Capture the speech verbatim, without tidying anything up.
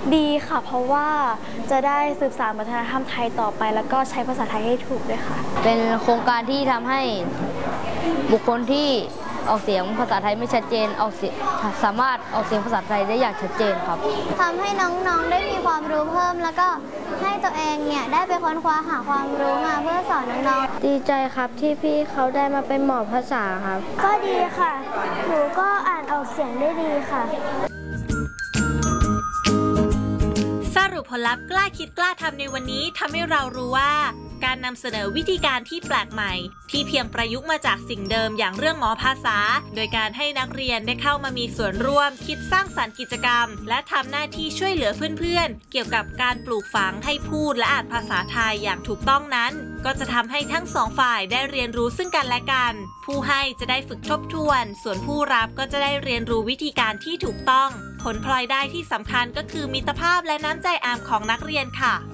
ดีค่ะเพราะว่าจะได้สืบสานวัฒนธรรมไทยต่อไปแล้วก็ใช้ภาษาไทยให้ถูกด้วยค่ะเป็นโครงการที่ทำให้บุคคลที่ออกเสียงภาษาไทยไม่ชัดเจนออกเสียงสามารถออกเสียงภาษาไทยได้อย่างชัดเจนครับทำให้น้องๆได้มีความรู้เพิ่มแล้วก็ให้ตัวเองเนี่ยได้ไปค้นคว้าหาความรู้มาเพื่อสอนน้องๆดีใจครับที่พี่เขาได้มาเป็นหมอภาษาครับก็ดีค่ะหนูก็อ่านออกเสียงได้ดีค่ะสรุปผลลัพธ์กล้าคิดกล้าทำในวันนี้ทำให้เรารู้ว่าการนำเสนอวิธีการที่แปลกใหม่ที่เพียงประยุกต์มาจากสิ่งเดิมอย่างเรื่องหมอภาษาโดยการให้นักเรียนได้เข้ามามีส่วนร่วมคิดสร้างสรรค์กิจกรรมและทำหน้าที่ช่วยเหลือเพื่อนๆเกี่ยวกับการปลูกฝังให้พูดและอ่านภาษาไทยอย่างถูกต้องนั้นก็จะทำให้ทั้งสองฝ่ายได้เรียนรู้ซึ่งกันและกันผู้ให้จะได้ฝึกทบทวนส่วนผู้รับก็จะได้เรียนรู้วิธีการที่ถูกต้องผลพลอยได้ที่สำคัญก็คือมิตรภาพและน้ำใจอามของนักเรียนค่ะ